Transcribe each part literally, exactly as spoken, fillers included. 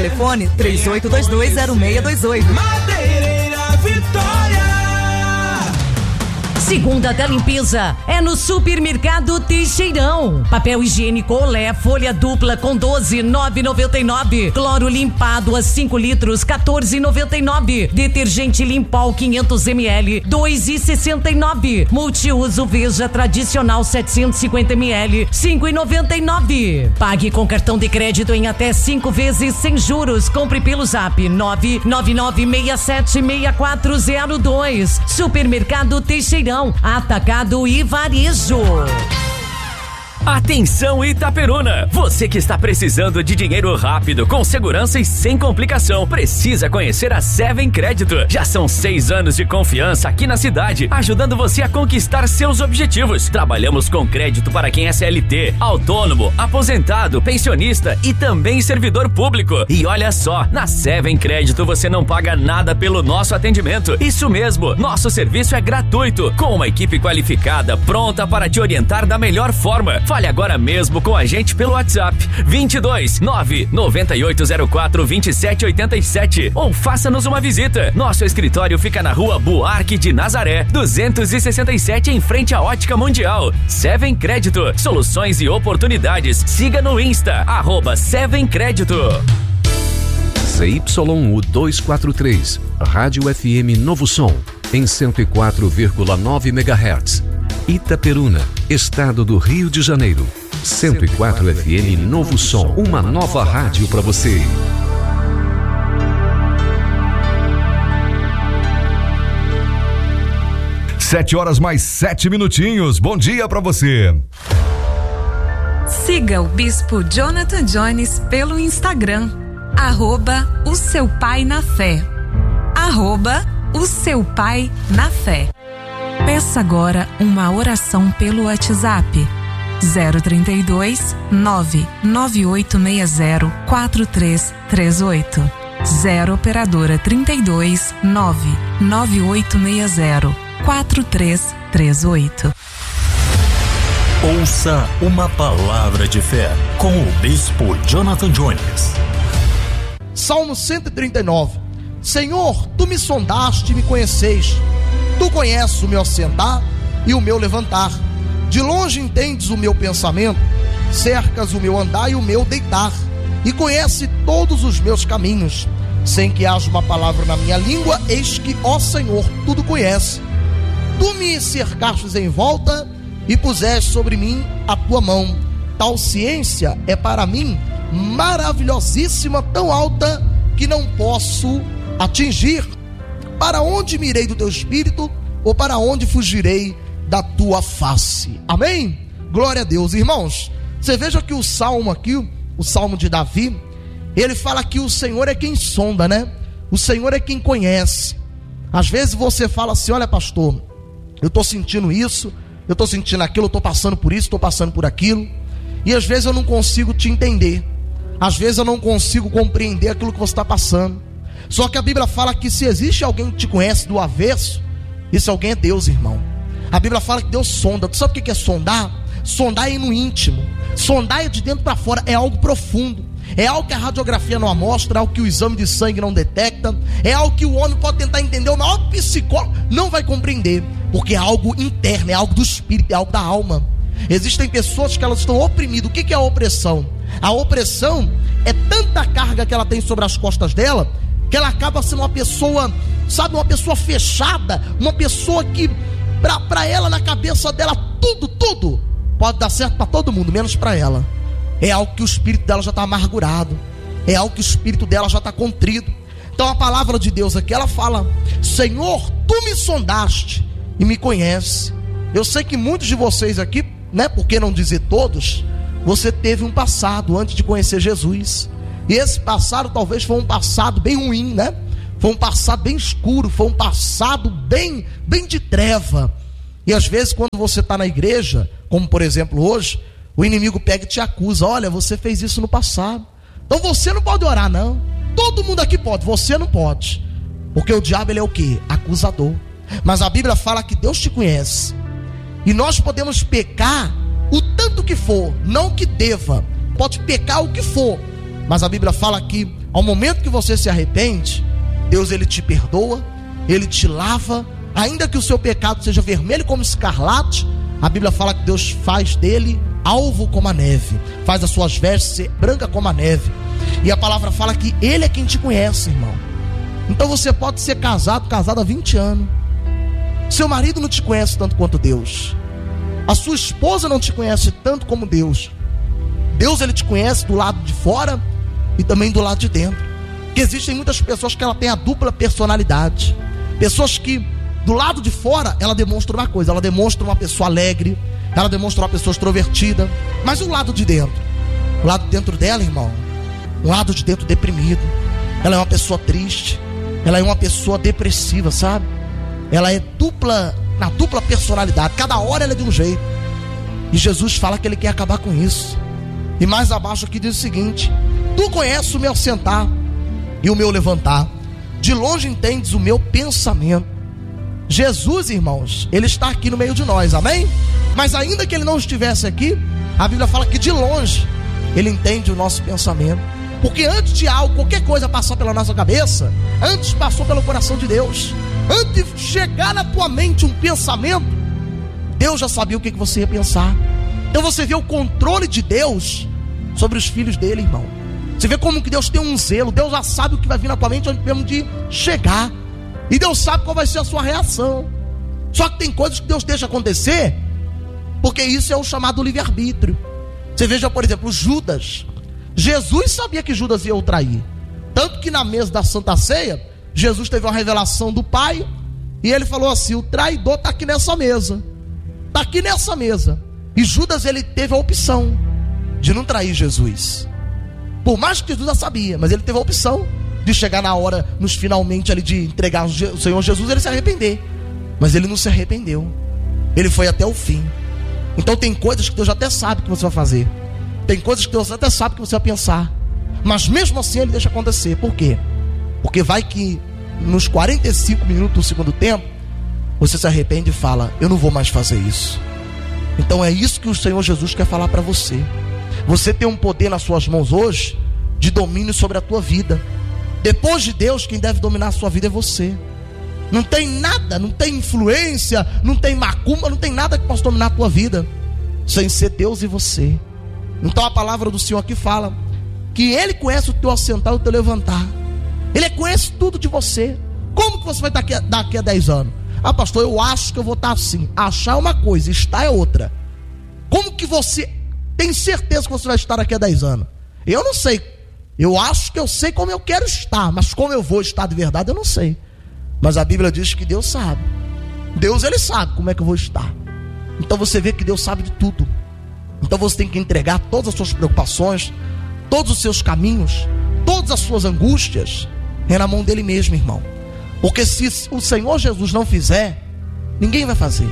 Telefone três oito dois dois zero seis dois oito. Madeireira Vitória. Segunda da limpeza é no Supermercado Teixeirão. Papel higiênico Olé, folha dupla com doze, nove e noventa e nove. Cloro limpado a cinco litros, quatorze e noventa e nove. Detergente Limpol quinhentos mililitros, dois e sessenta e nove. Multiuso Veja tradicional setecentos e cinquenta mililitros, cinco e noventa e nove. Pague com cartão de crédito em até cinco vezes sem juros. Compre pelo Zap nove nove nove seis sete seis quatro zero dois. Supermercado Teixeirão. Atacado e varejo. Atenção Itaperuna, você que está precisando de dinheiro rápido, com segurança e sem complicação, precisa conhecer a Seven Crédito. Já são seis anos de confiança aqui na cidade, ajudando você a conquistar seus objetivos. Trabalhamos com crédito para quem é C L T, autônomo, aposentado, pensionista e também servidor público. E olha só, na Seven Crédito você não paga nada pelo nosso atendimento. Isso mesmo, nosso serviço é gratuito, com uma equipe qualificada, pronta para te orientar da melhor forma. Fale agora mesmo com a gente pelo WhatsApp vinte e dois, nove nove oito zero quatro, vinte e sete oitenta e sete ou faça-nos uma visita. Nosso escritório fica na rua Buarque de Nazaré, duzentos e sessenta e sete, em frente à Ótica Mundial. Seven Crédito, soluções e oportunidades. Siga no Insta, arroba Seven Crédito. Z Y U duzentos e quarenta e três, Rádio F M Novo Som, em cento e quatro vírgula nove megahertz. Itaperuna, Estado do Rio de Janeiro. cento e quatro F M Novo Som, uma nova rádio para você. Sete horas mais sete minutinhos. Bom dia para você. Siga o Bispo Jonathan Jones pelo Instagram, arroba o seu pai na fé, arroba o seu pai na fé. Peça agora uma oração pelo WhatsApp zero trinta e dois, nove nove oito seis zero quatro três três oito. zero operadora trinta e dois, nove nove oito seis zero quatro três três oito. Ouça uma palavra de fé com o Bispo Jonathan Jones. Salmo cento e trinta e nove. Senhor, tu me sondaste e me conheceis. Tu conheces o meu assentar e o meu levantar. De longe entendes o meu pensamento, cercas o meu andar e o meu deitar, e conhece todos os meus caminhos. Sem que haja uma palavra na minha língua, eis que, ó Senhor, tudo conhece. Tu me cercastes em volta e puseste sobre mim a tua mão. Tal ciência é para mim maravilhosíssima, tão alta que não posso atingir. Para onde mirei do teu espírito, ou para onde fugirei da tua face? Amém? Glória a Deus. Irmãos, você veja que o salmo aqui, o salmo de Davi, ele fala que o Senhor é quem sonda, né? O Senhor é quem conhece. Às vezes você fala assim: olha, pastor, eu estou sentindo isso, eu estou sentindo aquilo, eu estou passando por isso, estou passando por aquilo, e às vezes eu não consigo te entender, às vezes eu não consigo compreender aquilo que você está passando. Só que a Bíblia fala que se existe alguém que te conhece do avesso, esse alguém é Deus, irmão. A Bíblia fala que Deus sonda. Tu sabe o que é sondar? Sondar é ir no íntimo. Sondar é de dentro para fora, é algo profundo. É algo que a radiografia não mostra, é algo que o exame de sangue não detecta, é algo que o homem pode tentar entender, o maior psicólogo não vai compreender, porque é algo interno, é algo do espírito, é algo da alma. Existem pessoas que elas estão oprimidas. O que é a opressão? A opressão é tanta carga que ela tem sobre as costas dela, que ela acaba sendo uma pessoa, sabe, uma pessoa fechada, uma pessoa que, para ela, na cabeça dela, tudo, tudo pode dar certo para todo mundo, menos para ela. É algo que o espírito dela já está amargurado, é algo que o espírito dela já está contrido. Então a palavra de Deus aqui, ela fala: Senhor, tu me sondaste e me conhece. Eu sei que muitos de vocês aqui, né, por que não dizer todos, você teve um passado antes de conhecer Jesus. E esse passado talvez foi um passado bem ruim, né? Foi um passado bem escuro, foi um passado bem, bem de treva. E às vezes quando você está na igreja, como por exemplo hoje, o inimigo pega e te acusa: olha, você fez isso no passado, então você não pode orar não. Todo mundo aqui pode, você não pode. Porque o diabo, ele é o quê? Acusador. Mas a Bíblia fala que Deus te conhece, e nós podemos pecar o tanto que for, não que deva. Pode pecar o que for, Mas a Bíblia fala que ao momento que você se arrepende, Deus ele te perdoa, ele te lava, ainda que o seu pecado seja vermelho como escarlate, a Bíblia fala que Deus faz dele alvo como a neve, faz as suas vestes ser branca como a neve. E a palavra fala que ele é quem te conhece, irmão. Então você pode ser casado, casado há vinte anos, seu marido não te conhece tanto quanto Deus, a sua esposa não te conhece tanto como Deus. Deus ele te conhece do lado de fora e também do lado de dentro. Porque existem muitas pessoas que ela tem a dupla personalidade, pessoas que do lado de fora ela demonstra uma coisa, ela demonstra uma pessoa alegre, ela demonstra uma pessoa extrovertida, mas o lado de dentro, o lado de dentro dela, irmão, o lado de dentro deprimido, ela é uma pessoa triste, ela é uma pessoa depressiva, sabe? Ela é dupla, na dupla personalidade, cada hora ela é de um jeito. E Jesus fala que ele quer acabar com isso. E mais abaixo aqui diz o seguinte: tu conheces o meu sentar e o meu levantar, de longe entendes o meu pensamento. Jesus, irmãos, ele está aqui no meio de nós, amém? Mas ainda que ele não estivesse aqui, a Bíblia fala que de longe ele entende o nosso pensamento. Porque antes de algo, qualquer coisa passar pela nossa cabeça, antes passou pelo coração de Deus. Antes de chegar na tua mente um pensamento, Deus já sabia o que você ia pensar. Então você vê o controle de Deus sobre os filhos dele, irmão. Você vê como que Deus tem um zelo. Deus já sabe o que vai vir na tua mente antes mesmo de chegar. E Deus sabe qual vai ser a sua reação. Só que tem coisas que Deus deixa acontecer, porque isso é o chamado livre-arbítrio. Você veja, por exemplo, Judas. Jesus sabia que Judas ia o trair. Tanto que na mesa da Santa Ceia, Jesus teve uma revelação do Pai, e ele falou assim: o traidor está aqui nessa mesa, está aqui nessa mesa. E Judas ele teve a opção de não trair Jesus, por mais que Jesus já sabia, mas ele teve a opção de chegar na hora, nos finalmente ali, de entregar o Senhor Jesus, ele se arrepender. Mas ele não se arrependeu, ele foi até o fim. Então tem coisas que Deus até sabe que você vai fazer, tem coisas que Deus até sabe que você vai pensar, mas mesmo assim ele deixa acontecer. Por quê? Porque vai que nos quarenta e cinco minutos do segundo tempo, você se arrepende e fala: eu não vou mais fazer isso. Então é isso que o Senhor Jesus quer falar para você. Você tem um poder nas suas mãos hoje de domínio sobre a tua vida. Depois de Deus, quem deve dominar a sua vida é você. Não tem nada, não tem influência, não tem macumba, não tem nada que possa dominar a tua vida sem ser Deus e você. Então a palavra do Senhor aqui fala que Ele conhece o teu assentar e o teu levantar. Ele conhece tudo de você. Como que você vai estar aqui daqui a dez anos? Ah, pastor, eu acho que eu vou estar assim. Achar é uma coisa, estar é outra. Como que você tem certeza que você vai estar daqui a dez anos? Eu não sei. Eu acho que eu sei como eu quero estar, mas como eu vou estar de verdade eu não sei. Mas a Bíblia diz que Deus sabe. Deus ele sabe como é que eu vou estar. Então você vê que Deus sabe de tudo. Então você tem que entregar todas as suas preocupações, todos os seus caminhos, todas as suas angústias, é na mão dele mesmo, irmão. Porque se o Senhor Jesus não fizer, ninguém vai fazer.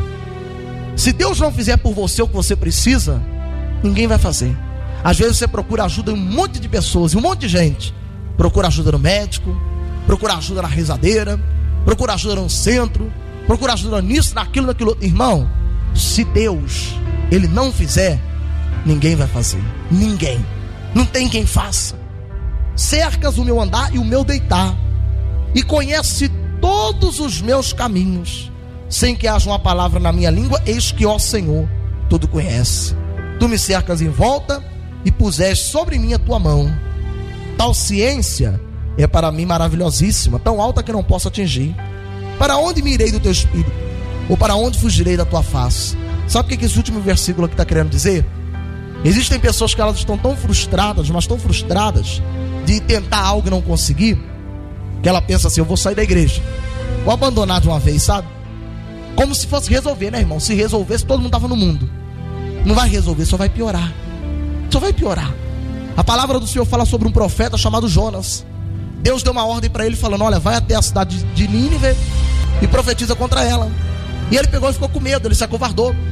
Se Deus não fizer por você o que você precisa, ninguém vai fazer. Às vezes você procura ajuda em um monte de pessoas, em um monte de gente. Procura ajuda no médico, procura ajuda na rezadeira, procura ajuda no centro, procura ajuda nisso, naquilo, naquilo outro. Irmão, se Deus ele não fizer, ninguém vai fazer. Ninguém. Não tem quem faça. Cercas o meu andar e o meu deitar, e conhece todos os meus caminhos, sem que haja uma palavra na minha língua. Eis que, ó Senhor, tudo conhece. Tu me cercas em volta e puseste sobre mim a tua mão. Tal ciência é para mim maravilhosíssima, tão alta que não posso atingir. Para onde me irei do teu espírito? Ou para onde fugirei da tua face? Sabe o que esse último versículo aqui está querendo dizer? Existem pessoas que elas estão tão frustradas, mas tão frustradas de tentar algo e não conseguir, que ela pensa assim: eu vou sair da igreja, vou abandonar de uma vez, sabe? Como se fosse resolver, né, irmão? Se resolvesse, todo mundo estava no mundo. Não vai resolver, só vai piorar. Só vai piorar. A palavra do Senhor fala sobre um profeta chamado Jonas. Deus deu uma ordem para ele falando: olha, vai até a cidade de Nínive e profetiza contra ela. E ele pegou e ficou com medo, ele se acovardou.